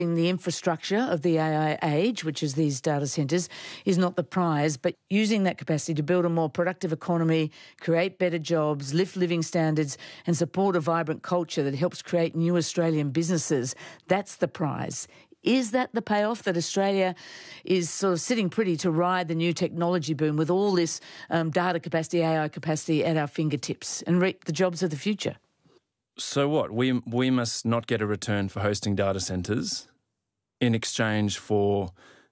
The infrastructure of the AI age, which is these data centres, is not the prize, but using that capacity to build a more productive economy, create better jobs, lift living standards and support a vibrant culture that helps create new Australian businesses, that's the prize. Is that the payoff, that Australia is sort of sitting pretty to ride the new technology boom with all this data capacity, AI capacity at our fingertips and reap the jobs of the future? So what? We must not get a return for hosting data centres in exchange for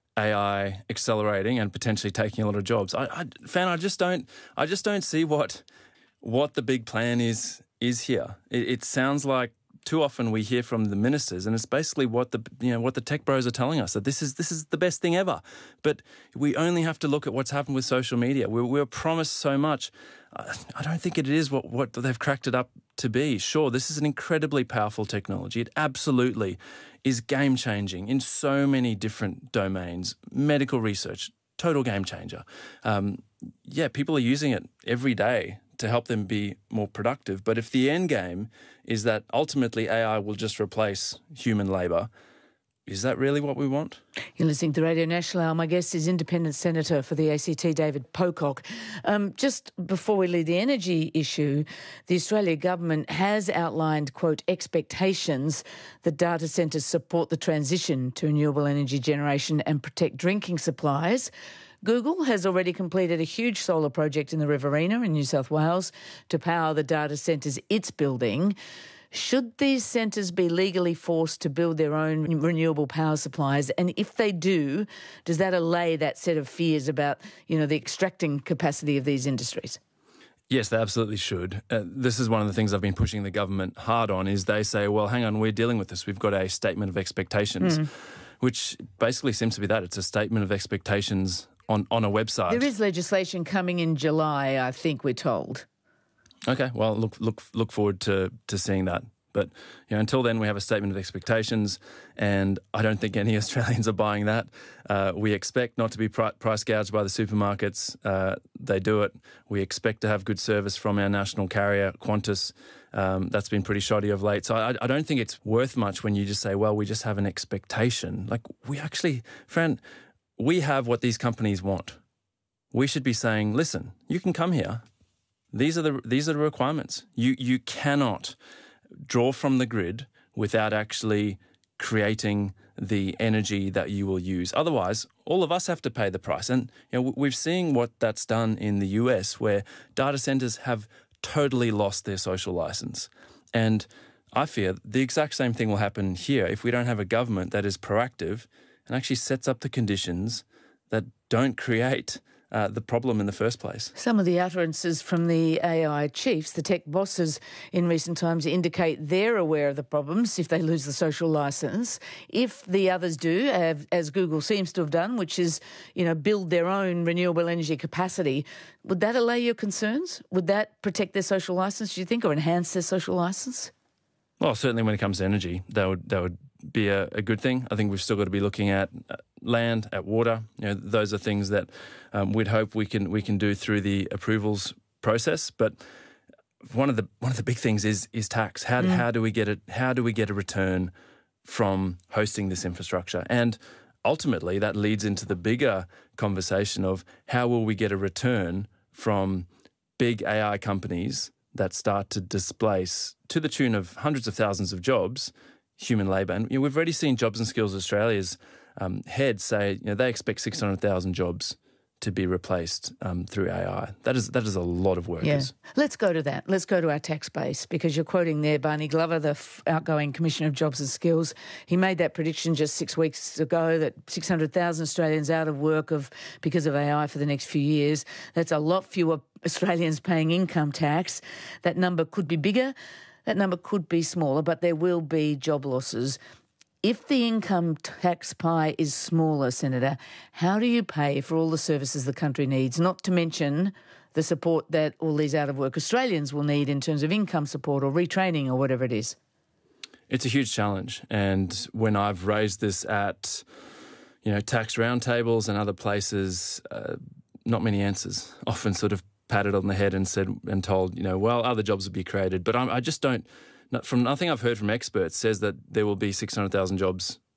AI accelerating and potentially taking a lot of jobs. I just don't see what the big plan is here. It sounds like too often we hear from the ministers, and it's basically what the tech bros are telling us, that this is the best thing ever. But we only have to look at what's happened with social media. We were promised so much. I don't think it is what they've cracked it up to be. Sure, this is an incredibly powerful technology. It absolutely is game-changing in so many different domains. Medical research, total game changer. People are using it every day to help them be more productive. But if the end game is that ultimately AI will just replace human labour, is that really what we want? You're listening to Radio National. My guest is Independent Senator for the ACT, David Pocock. Just before we leave the energy issue, the Australia government has outlined, quote, expectations that data centres support the transition to renewable energy generation and protect drinking supplies. Google has already completed a huge solar project in the Riverina in New South Wales to power the data centres it's building. Should these centres be legally forced to build their own renewable power supplies? And if they do, does that allay that set of fears about, the extracting capacity of these industries? Yes, they absolutely should. This is one of the things I've been pushing the government hard on, is they say, well, hang on, we're dealing with this. We've got a statement of expectations, which basically seems to be that. It's a statement of expectations on a website. There is legislation coming in July, I think we're told. Okay, well, look forward to seeing that. But until then, we have a statement of expectations, and I don't think any Australians are buying that. We expect not to be price gouged by the supermarkets. They do it. We expect to have good service from our national carrier, Qantas. That's been pretty shoddy of late. So I don't think it's worth much when you just say, well, we just have an expectation. Like, we actually, Fran, we have what these companies want. We should be saying, listen, you can come here. These are the requirements. You cannot draw from the grid without actually creating the energy that you will use. Otherwise, all of us have to pay the price. And we've seen what that's done in the US, where data centers have totally lost their social license. And I fear the exact same thing will happen here if we don't have a government that is proactive and actually sets up the conditions that don't create the problem in the first place. Some of the utterances from the AI chiefs, the tech bosses in recent times, indicate they're aware of the problems if they lose the social licence. If the others do, as Google seems to have done, which is, build their own renewable energy capacity, would that allay your concerns? Would that protect their social licence, do you think, or enhance their social licence? Well, certainly when it comes to energy, that would be a good thing. I think we've still got to be looking at land, at water. Those are things that we'd hope we can do through the approvals process. But one of the big things is tax. How do we get it? How do we get a return from hosting this infrastructure? And ultimately, that leads into the bigger conversation of how will we get a return from big AI companies that start to displace, to the tune of hundreds of thousands of jobs, human labour. And we've already seen Jobs and Skills Australia's head say they expect 600,000 jobs to be replaced through AI. That is a lot of workers. Yeah. Let's go to that. Let's go to our tax base, because you're quoting there Barney Glover, the outgoing Commissioner of Jobs and Skills. He made that prediction just 6 weeks ago that 600,000 Australians out of work because of AI for the next few years. That's a lot fewer Australians paying income tax. That number could be bigger. That number could be smaller, but there will be job losses. If the income tax pie is smaller, Senator, how do you pay for all the services the country needs, not to mention the support that all these out-of-work Australians will need in terms of income support or retraining or whatever it is? It's a huge challenge. And when I've raised this at, tax roundtables and other places, not many answers. Often sort of patted on the head and said and told, well, other jobs will be created. But I just don't, from nothing I've heard from experts, says that there will be 600,000 jobs